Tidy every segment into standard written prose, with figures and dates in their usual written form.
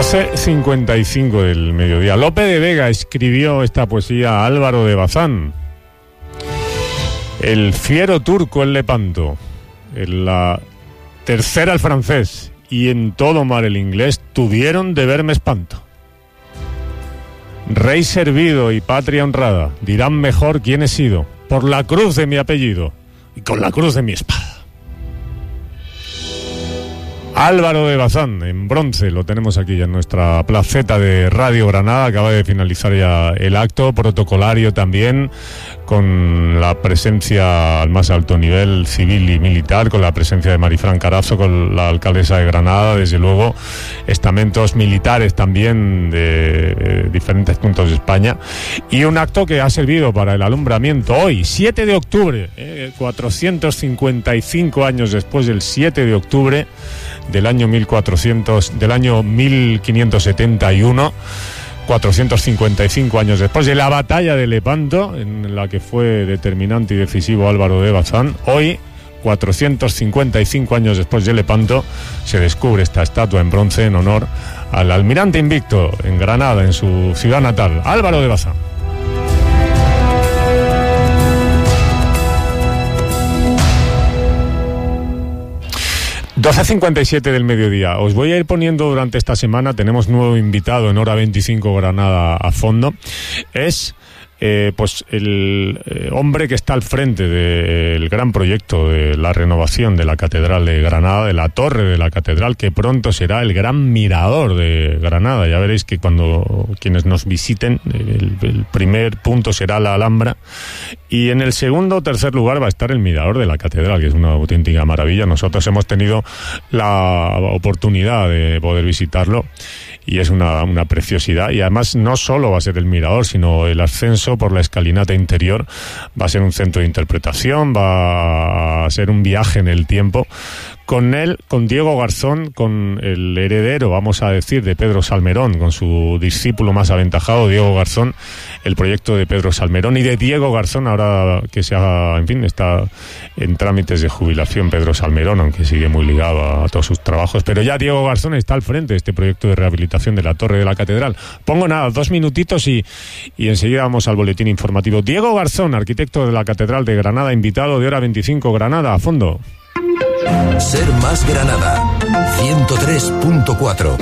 12:55 del mediodía. Lope de Vega escribió esta poesía a Álvaro de Bazán. El fiero turco en Lepanto, en la tercera el francés y en todo mar el inglés tuvieron de verme espanto. Rey servido y patria honrada, dirán mejor quién he sido, por la cruz de mi apellido y con la cruz de mi espada. Álvaro de Bazán, en bronce, lo tenemos aquí en nuestra placeta de Radio Granada. Acaba de finalizar ya el acto protocolario también, con la presencia al más alto nivel civil y militar, con la presencia de Marifran Carazo, con la alcaldesa de Granada, desde luego estamentos militares también de diferentes puntos de España, y un acto que ha servido para el alumbramiento hoy, 7 de octubre, 455 años después del 7 de octubre del año 1571, 455 años después de la batalla de Lepanto, en la que fue determinante y decisivo Álvaro de Bazán. Hoy, 455 años después de Lepanto, se descubre esta estatua en bronce en honor al almirante invicto en Granada, en su ciudad natal, Álvaro de Bazán. ...12:57 del mediodía. Os voy a ir poniendo durante esta semana... tenemos nuevo invitado en Hora 25 Granada a fondo. Es pues el hombre que está al frente del gran proyecto de la renovación de la Catedral de Granada, de la torre de la Catedral, que pronto será el gran mirador de Granada. Ya veréis que cuando quienes nos visiten, el primer punto será la Alhambra, y en el segundo o tercer lugar va a estar el mirador de la Catedral, que es una auténtica maravilla. Nosotros hemos tenido la oportunidad de poder visitarlo y es una preciosidad, y además no solo va a ser el mirador, sino el ascenso por la escalinata interior va a ser un centro de interpretación, va a ser un viaje en el tiempo. Con él, con Diego Garzón, con el heredero, vamos a decir, de Pedro Salmerón, con su discípulo más aventajado, Diego Garzón, el proyecto de Pedro Salmerón y de Diego Garzón, ahora que está en trámites de jubilación Pedro Salmerón, aunque sigue muy ligado a todos sus trabajos, pero ya Diego Garzón está al frente de este proyecto de rehabilitación de la Torre de la Catedral. Pongo 2 minutitos y enseguida vamos al boletín informativo. Diego Garzón, arquitecto de la Catedral de Granada, invitado de Hora 25 Granada, a fondo. Ser Más Granada, 103.4.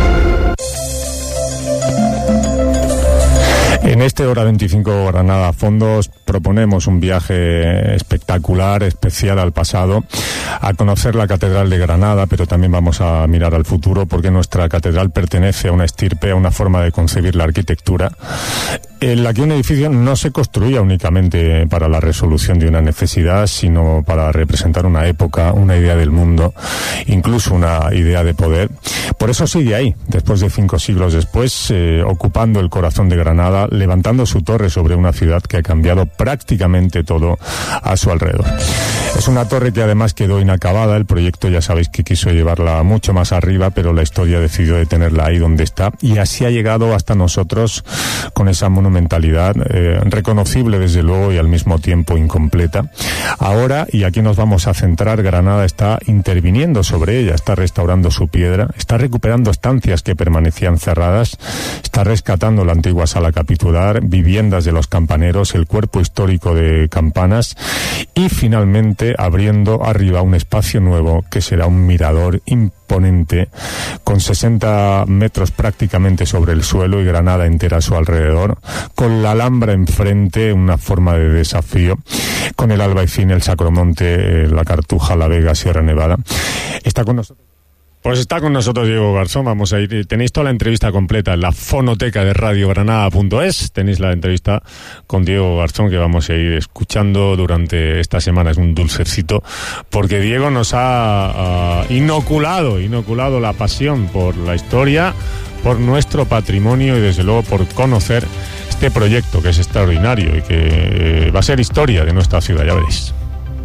En este Hora 25 Granada a fondo os proponemos un viaje espectacular, especial al pasado, a conocer la Catedral de Granada, pero también vamos a mirar al futuro, porque nuestra catedral pertenece a una estirpe, a una forma de concebir la arquitectura, en la que un edificio no se construía únicamente para la resolución de una necesidad, sino para representar una época, una idea del mundo, incluso una idea de poder. Por eso sigue ahí, después de 5 siglos después, ocupando el corazón de Granada, levantando su torre sobre una ciudad que ha cambiado prácticamente todo a su alrededor. Es una torre que además quedó inacabada. El proyecto, ya sabéis que quiso llevarla mucho más arriba, pero la historia decidió detenerla ahí donde está, y así ha llegado hasta nosotros con esa monumentalidad reconocible desde luego y al mismo tiempo incompleta. Ahora, y aquí nos vamos a centrar, Granada está interviniendo sobre ella, está restaurando su piedra, está recuperando estancias que permanecían cerradas, está rescatando la antigua sala capitular, viviendas de los campaneros, el cuerpo histórico de campanas, y finalmente abriendo arriba un espacio nuevo que será un mirador imponente con 60 metros prácticamente sobre el suelo y Granada entera a su alrededor, con la Alhambra enfrente, una forma de desafío, con el Albaicín, el Sacromonte, la Cartuja, la Vega, Sierra Nevada. Está con nosotros. Pues está con nosotros Diego Garzón. Vamos a ir, tenéis toda la entrevista completa en la fonoteca de radiogranada.es. Tenéis la entrevista con Diego Garzón que vamos a ir escuchando durante esta semana. Es un dulcecito, porque Diego nos ha inoculado la pasión por la historia, por nuestro patrimonio y desde luego por conocer este proyecto que es extraordinario y que va a ser historia de nuestra ciudad, ya veréis.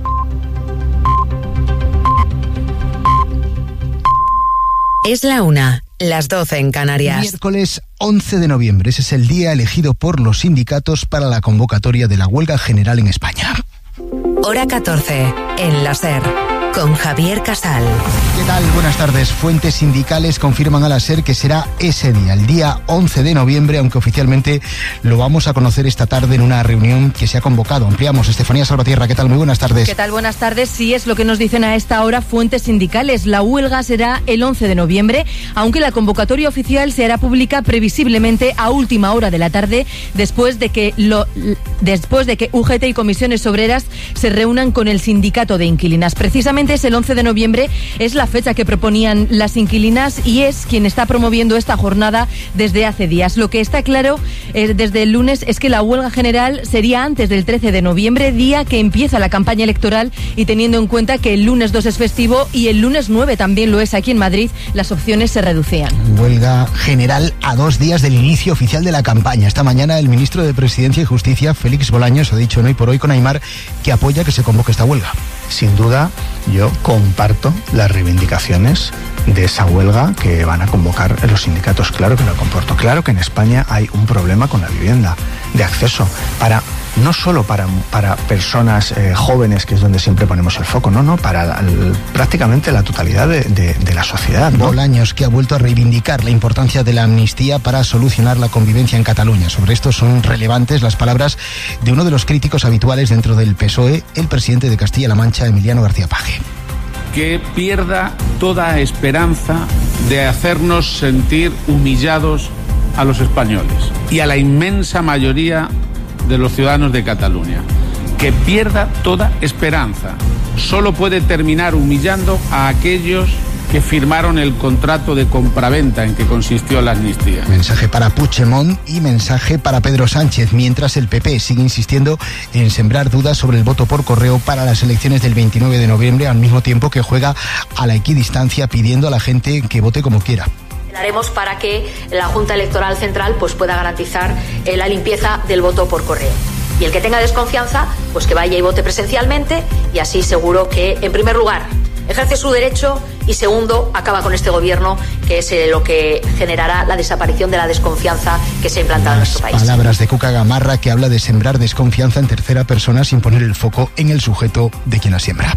Es la 1, las 12 en Canarias. Miércoles 11 de noviembre, ese es el día elegido por los sindicatos para la convocatoria de la huelga general en España. Hora 14, en la SER, con Javier Casal. ¿Qué tal? Buenas tardes. Fuentes sindicales confirman a la SER que será ese día, el día 11 de noviembre, aunque oficialmente lo vamos a conocer esta tarde en una reunión que se ha convocado. Ampliamos. Estefanía Salvatierra, ¿qué tal? Muy buenas tardes. ¿Qué tal? Buenas tardes. Sí, es lo que nos dicen a esta hora fuentes sindicales. La huelga será el 11 de noviembre, aunque la convocatoria oficial se hará pública previsiblemente a última hora de la tarde, después de que UGT y comisiones obreras se reúnan con el sindicato de inquilinas. Precisamente es el 11 de noviembre, es la fecha que proponían las inquilinas y es quien está promoviendo esta jornada desde hace días. Lo que está claro desde el lunes es que la huelga general sería antes del 13 de noviembre, día que empieza la campaña electoral, y teniendo en cuenta que el lunes 2 es festivo y el lunes 9 también lo es aquí en Madrid, las opciones se reducían. Huelga general a 2 días del inicio oficial de la campaña. Esta mañana el ministro de Presidencia y Justicia, Félix Bolaños, ha dicho en Hoy por Hoy con Aimar que apoya que se convoque esta huelga. Sin duda, yo comparto las reivindicaciones de esa huelga que van a convocar los sindicatos. Claro que lo comporto. Claro que en España hay un problema con la vivienda, de acceso, no solo para personas jóvenes, que es donde siempre ponemos el foco, para prácticamente la totalidad de la sociedad, ¿no? Bolaños, que ha vuelto a reivindicar la importancia de la amnistía para solucionar la convivencia en Cataluña. Sobre esto son relevantes las palabras de uno de los críticos habituales dentro del PSOE, el presidente de Castilla-La Mancha, Emiliano García Paje. Que pierda toda esperanza de hacernos sentir humillados a los españoles y a la inmensa mayoría de los ciudadanos de Cataluña. Que pierda toda esperanza. Solo puede terminar humillando a aquellos que firmaron el contrato de compraventa en que consistió la amnistía. Mensaje para Puigdemont y mensaje para Pedro Sánchez, mientras el PP sigue insistiendo en sembrar dudas sobre el voto por correo para las elecciones del 29 de noviembre, al mismo tiempo que juega a la equidistancia pidiendo a la gente que vote como quiera. Haremos para que la Junta Electoral Central pueda garantizar la limpieza del voto por correo. Y el que tenga desconfianza, que vaya y vote presencialmente, y así seguro que, en primer lugar, ejerce su derecho y, segundo, acaba con este gobierno, que es lo que generará la desaparición de la desconfianza que se ha implantado en nuestro país. Palabras de Cuca Gamarra, que habla de sembrar desconfianza en tercera persona sin poner el foco en el sujeto de quien la siembra.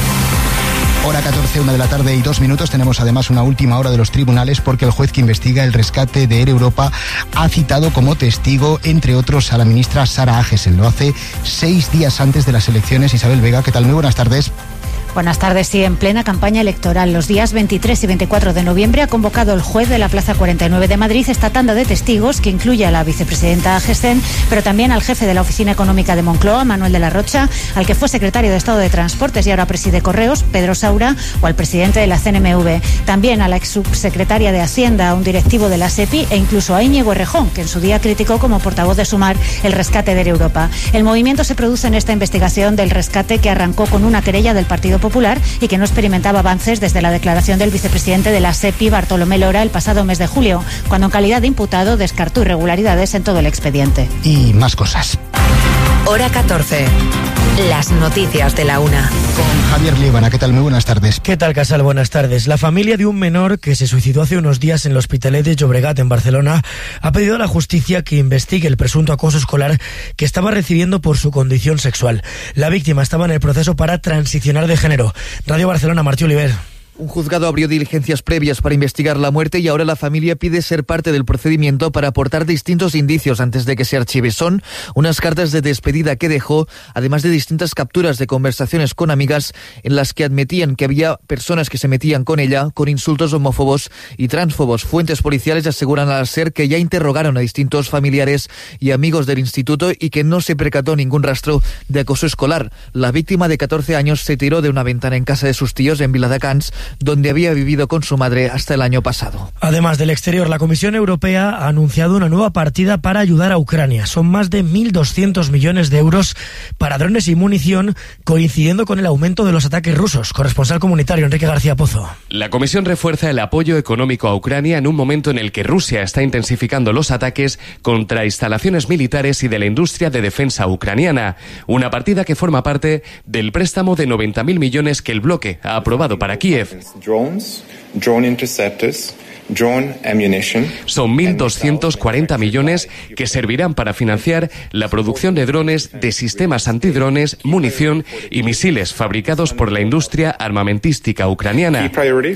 Hora 14, 1 de la tarde y 2 minutos. Tenemos además una última hora de los tribunales, porque el juez que investiga el rescate de Air Europa ha citado como testigo, entre otros, a la ministra Sara Agesen. Lo hace 6 días antes de las elecciones. Isabel Vega, ¿qué tal? Muy buenas tardes. Buenas tardes. Sí, en plena campaña electoral, los días 23 y 24 de noviembre ha convocado el juez de la Plaza 49 de Madrid esta tanda de testigos, que incluye a la vicepresidenta Agesen, pero también al jefe de la Oficina Económica de Moncloa, Manuel de la Rocha, al que fue secretario de Estado de Transportes y ahora preside Correos, Pedro Saura, o al presidente de la CNMV. También a la ex subsecretaria de Hacienda, a un directivo de la SEPI, e incluso a Íñigo Errejón, que en su día criticó como portavoz de Sumar el rescate de Air Europa. El movimiento se produce en esta investigación del rescate, que arrancó con una querella del Partido Popular y que no experimentaba avances desde la declaración del vicepresidente de la SEPI, Bartolomé Lora, el pasado mes de julio, cuando en calidad de imputado descartó irregularidades en todo el expediente. Y más cosas. Hora 14. Las noticias de la una. Con Javier Líbana, ¿qué tal? Muy buenas tardes. ¿Qué tal, Casal? Buenas tardes. La familia de un menor que se suicidó hace unos días en el Hospitalet de Llobregat, en Barcelona, ha pedido a la justicia que investigue el presunto acoso escolar que estaba recibiendo por su condición sexual. La víctima estaba en el proceso para transicionar de género. Radio Barcelona, Martí Oliver. Un juzgado abrió diligencias previas para investigar la muerte y ahora la familia pide ser parte del procedimiento para aportar distintos indicios antes de que se archive. Son unas cartas de despedida que dejó, además de distintas capturas de conversaciones con amigas en las que admitían que había personas que se metían con ella con insultos homófobos y transfobos. Fuentes policiales aseguran al SER que ya interrogaron a distintos familiares y amigos del instituto y que no se percató ningún rastro de acoso escolar. La víctima, de 14 años, se tiró de una ventana en casa de sus tíos en Viladecans, donde había vivido con su madre hasta el año pasado. Además del exterior, la Comisión Europea ha anunciado una nueva partida para ayudar a Ucrania. Son más de 1.200 millones de euros para drones y munición, coincidiendo con el aumento de los ataques rusos. Corresponsal comunitario, Enrique García Pozo. La Comisión refuerza el apoyo económico a Ucrania en un momento en el que Rusia está intensificando los ataques contra instalaciones militares y de la industria de defensa ucraniana. Una partida que forma parte del préstamo de 90.000 millones que el bloque ha aprobado para Kiev. Drone interceptors, Son 1.240 millones que servirán para financiar la producción de drones, de sistemas antidrones, munición y misiles fabricados por la industria armamentística ucraniana.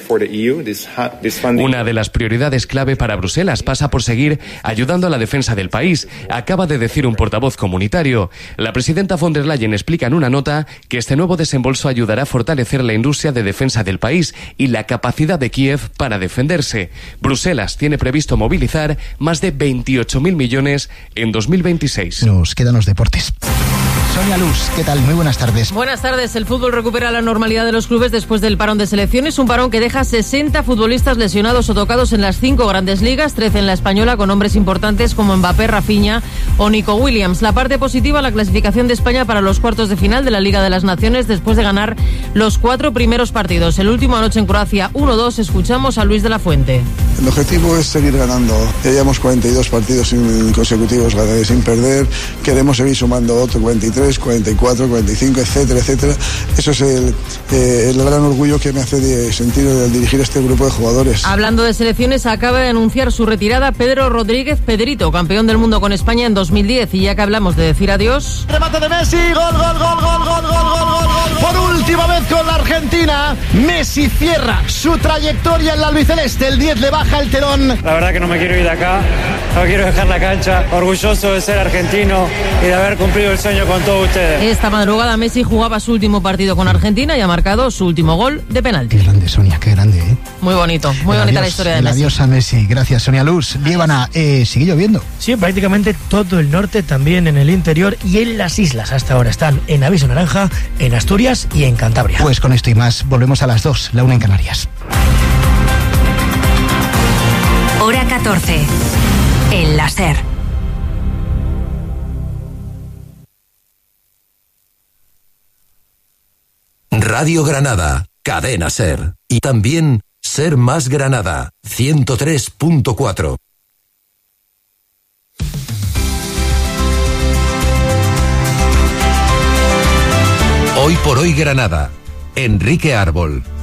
Una de las prioridades clave para Bruselas pasa por seguir ayudando a la defensa del país, acaba de decir un portavoz comunitario. La presidenta von der Leyen explica en una nota que este nuevo desembolso ayudará a fortalecer la industria de defensa del país y la capacidad de Kiev para defenderse. Bruselas tiene previsto movilizar más de 28.000 millones en 2026. Nos quedan los deportes. Sonia Luz, ¿qué tal? Muy buenas tardes. Buenas tardes. El fútbol recupera la normalidad de los clubes después del parón de selecciones, un parón que deja 60 futbolistas lesionados o tocados en las 5 grandes ligas, 13 en la española, con nombres importantes como Mbappé, Rafinha o Nico Williams. La parte positiva, la clasificación de España para los cuartos de final de la Liga de las Naciones después de ganar los 4 primeros partidos. El último anoche en Croacia 1-2. Escuchamos a Luis de la Fuente. El objetivo es seguir ganando. Ya llevamos 42 partidos consecutivos sin perder. Queremos seguir sumando otro 43, 44, 45, etcétera, etcétera. Eso es el gran orgullo que me hace de sentir al dirigir este grupo de jugadores. Hablando de selecciones, acaba de anunciar su retirada Pedro Rodríguez Pedrito, campeón del mundo con España en 2010. Y ya que hablamos de decir adiós... Remate de Messi, gol. Por última vez con la Argentina, Messi cierra su trayectoria en la albiceleste. El 10 le baja el telón. La verdad que no me quiero ir de acá, no quiero dejar la cancha. Orgulloso de ser argentino y de haber cumplido el sueño con todos ustedes. Esta madrugada Messi jugaba su último partido con Argentina y ha marcado su último gol de penalti. Qué grande, Sonia, qué grande, ¿eh? Muy bonito, muy bonita la historia de Messi. Adiós a Messi. Gracias, Sonia Luz. Líbana, ¿sigue lloviendo? Sí, prácticamente todo el norte, también en el interior y en las islas. Hasta ahora están en aviso naranja, en Asturias y en Cantabria. Pues con esto y más, volvemos a las 2, la 1 en Canarias. Hora 14. El láser. Radio Granada, Cadena Ser. Y también Ser Más Granada, 103.4. Hoy por hoy Granada. Enrique Árbol.